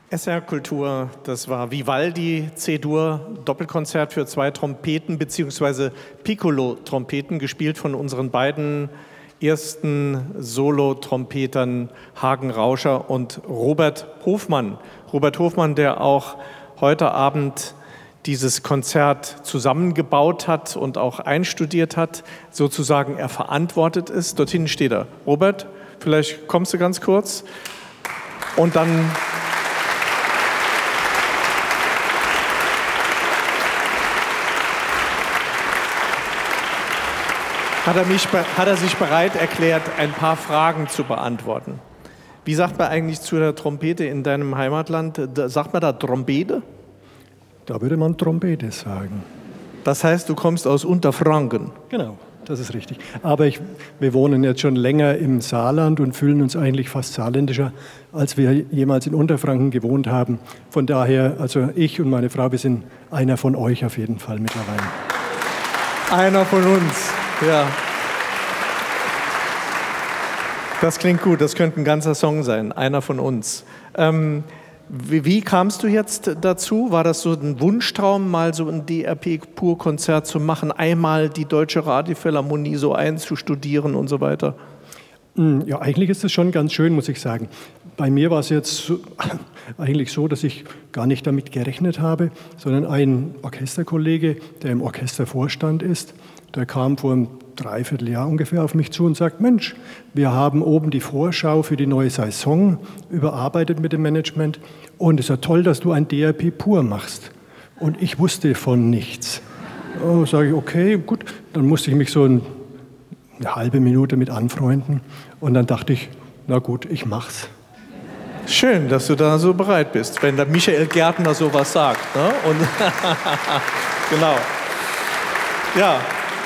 SR Kultur, das war Vivaldi C-Dur, Doppelkonzert für 2 Trompeten bzw. Piccolo-Trompeten, gespielt von unseren beiden ersten Solo-Trompetern Hagen Rauscher und Robert Hofmann. Robert Hofmann, der auch heute Abend dieses Konzert zusammengebaut hat und auch einstudiert hat, sozusagen er verantwortet ist. Dort hinten steht er. Robert, vielleicht kommst du ganz kurz und dann hat er sich bereit erklärt, ein paar Fragen zu beantworten. Wie sagt man eigentlich zu der Trompete in deinem Heimatland? Sagt man da Trompete? Da würde man Trompete sagen. Das heißt, du kommst aus Unterfranken? Genau, das ist richtig. Aber wir wohnen jetzt schon länger im Saarland und fühlen uns eigentlich fast saarländischer, als wir jemals in Unterfranken gewohnt haben. Von daher, also ich und meine Frau, wir sind einer von euch auf jeden Fall mittlerweile. Einer von uns, ja. Das klingt gut, das könnte ein ganzer Song sein, einer von uns. Wie kamst du jetzt dazu? War das so ein Wunschtraum, mal so ein DRP-Pur-Konzert zu machen, einmal die Deutsche Radiophilharmonie so einzustudieren und so weiter? Ja, eigentlich ist das schon ganz schön, muss ich sagen. Bei mir war es jetzt eigentlich so, dass ich gar nicht damit gerechnet habe, sondern ein Orchesterkollege, der im Orchestervorstand ist, der kam vor einem Dreivierteljahr ungefähr auf mich zu und sagt, Mensch, wir haben oben die Vorschau für die neue Saison überarbeitet mit dem Management und es ist ja toll, dass du ein DRP pur machst. Und ich wusste von nichts. Sage ich, okay, gut, dann musste ich mich so eine halbe Minute mit anfreunden und dann dachte ich, na gut, ich mach's. Schön, dass du da so bereit bist, wenn der Michael Gärtner sowas sagt. Ne? Und genau. Ja.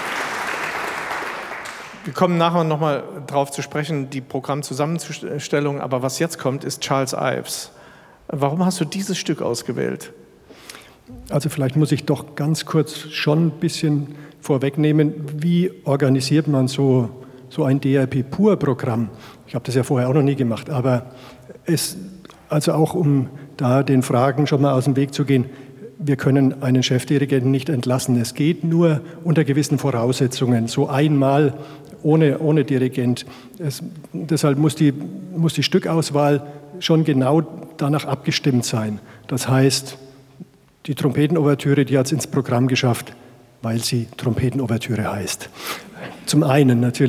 Wir kommen nachher nochmal drauf zu sprechen, die Programmzusammenstellung, aber was jetzt kommt, ist Charles Ives. Warum hast du dieses Stück ausgewählt? Also vielleicht muss ich doch ganz kurz schon ein bisschen vorwegnehmen, wie organisiert man so ein DRP-Pur-Programm? Ich habe das ja vorher auch noch nie gemacht, aber also auch um da den Fragen schon mal aus dem Weg zu gehen, wir können einen Chefdirigenten nicht entlassen. Es geht nur unter gewissen Voraussetzungen, so einmal ohne Dirigent. Deshalb muss die Stückauswahl schon genau danach abgestimmt sein. Das heißt, die Trompetenouvertüre, die hat es ins Programm geschafft, weil sie Trompetenouvertüre heißt. Zum einen natürlich.